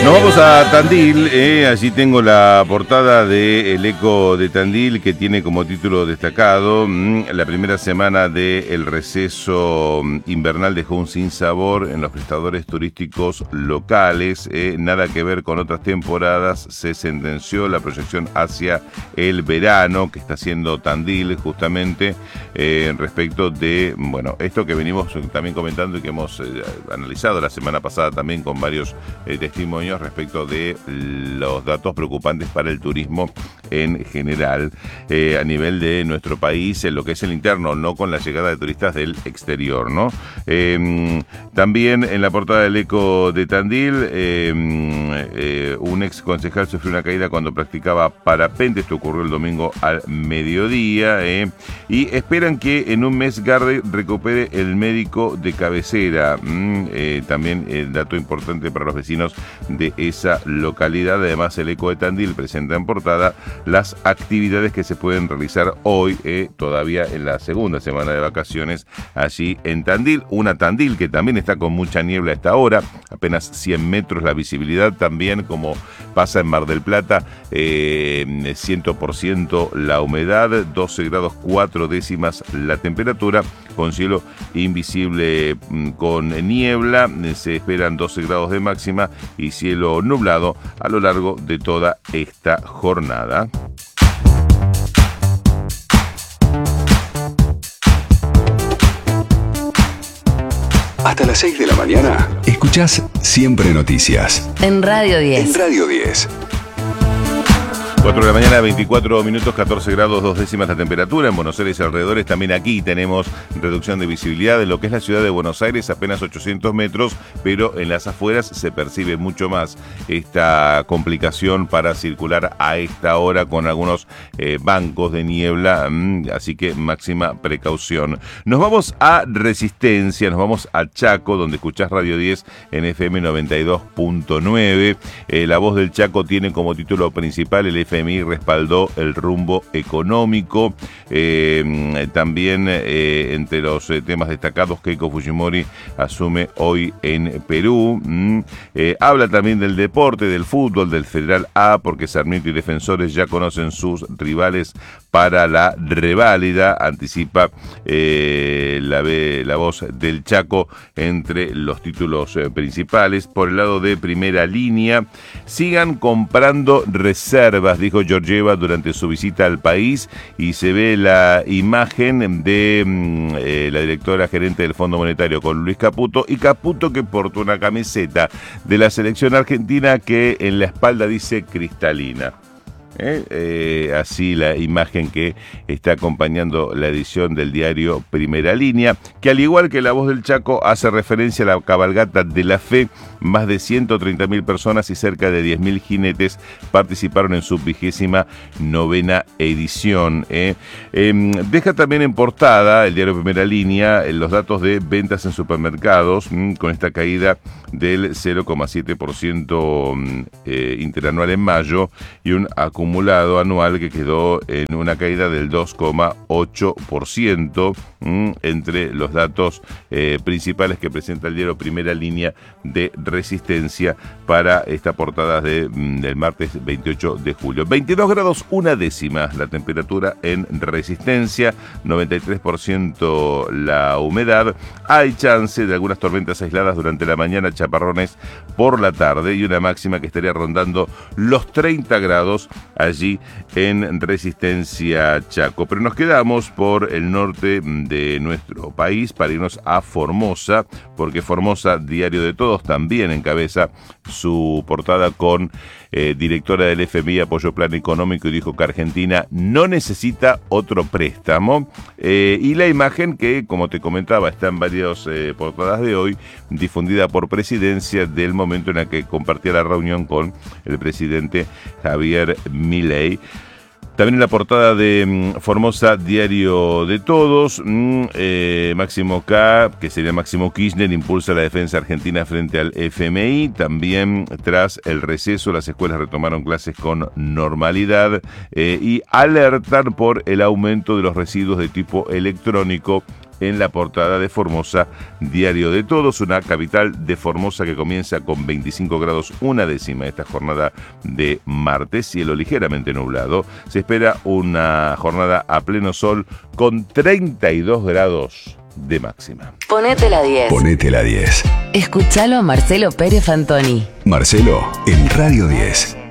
Nos vamos a Tandil, allí tengo la portada de El Eco de Tandil, que tiene como título destacado: la primera semana del receso invernal dejó un sinsabor en los prestadores turísticos locales. Nada que ver con otras temporadas, se sentenció la proyección hacia el verano que está haciendo Tandil, justamente respecto de, bueno, esto que venimos también comentando y que hemos analizado la semana pasada también con varios testimonios respecto de los datos preocupantes para el turismo en general, a nivel de nuestro país, en lo que es el interno, no con la llegada de turistas del exterior, ¿no? También en la portada del Eco de Tandil, un ex concejal sufrió una caída cuando practicaba parapente. Esto ocurrió el domingo al mediodía, y esperan que en un mes Garde recupere el médico de cabecera. También dato importante para los vecinos de esa localidad. Además, el Eco de Tandil presenta en portada las actividades que se pueden realizar hoy, todavía en la segunda semana de vacaciones allí en Tandil. Una Tandil que también está con mucha niebla a esta hora, apenas 100 metros la visibilidad, también como pasa en Mar del Plata, 100% la humedad, 12 grados 4 décimas la temperatura, con cielo invisible con niebla. Se esperan 12 grados de máxima y cielo nublado a lo largo de toda esta jornada. Hasta las 6 de la mañana, escuchás Siempre Noticias. En Radio 10. En Radio 10. 4 de la mañana, 24 minutos, 14 grados 2 décimas la temperatura. En Buenos Aires y alrededores también aquí tenemos reducción de visibilidad. En lo que es la ciudad de Buenos Aires apenas 800 metros, pero en las afueras se percibe mucho más esta complicación para circular a esta hora con algunos bancos de niebla, así que máxima precaución. Nos vamos a Resistencia, nos vamos a Chaco, donde escuchás Radio 10 en FM 92.9. La Voz del Chaco tiene como título principal: el FMI respaldó el rumbo económico. También entre los temas destacados, Keiko Fujimori asume hoy en Perú. Habla también del deporte, del fútbol, del Federal A, porque Sarmiento y Defensores ya conocen sus rivales para la reválida. Anticipa la Voz del Chaco entre los títulos principales. Por el lado de Primera Línea, sigan comprando reservas, dijo Georgieva durante su visita al país, y se ve la imagen de la directora gerente del Fondo Monetario con Luis Caputo, y Caputo que porta una camiseta de la selección argentina que en la espalda dice Cristalina. Así la imagen que está acompañando la edición del diario Primera Línea, que al igual que La Voz del Chaco hace referencia a la cabalgata de la fe. Más de 130.000 personas y cerca de 10.000 jinetes participaron en su 29ª edición. Deja también en portada el diario Primera Línea los datos de ventas en supermercados, con esta caída del 0,7% interanual en mayo y un acumulado anual que quedó en una caída del 2,8%, entre los datos principales que presenta el diario Primera Línea de Resistencia para esta portada del martes 28 de julio. 22 grados 1 décima la temperatura en Resistencia, 93% la humedad. Hay chance de algunas tormentas aisladas durante la mañana, chaparrones por la tarde y una máxima que estaría rondando los 30 grados allí en Resistencia Chaco. Pero nos quedamos por el norte de nuestro país para irnos a Formosa, porque Formosa, diario de todos, también encabeza su portada con directora del FMI apoyó plan económico y dijo que Argentina no necesita otro préstamo. Y la imagen que, como te comentaba, está en varias portadas de hoy, difundida por Presidencia, del momento en el que compartía la reunión con el presidente Javier Milei. También en la portada de Formosa, diario de todos, Máximo K, que sería Máximo Kirchner, impulsa la defensa argentina frente al FMI. También tras el receso, las escuelas retomaron clases con normalidad y alertan por el aumento de los residuos de tipo electrónico en la portada de Formosa, Diario de Todos, una capital de Formosa que comienza con 25 grados 1/10 esta jornada de martes, cielo ligeramente nublado. Se espera una jornada a pleno sol con 32 grados de máxima. Ponete la 10. Ponete la 10. Escuchalo a Marcelo Pérez Fantoni. Marcelo en Radio 10.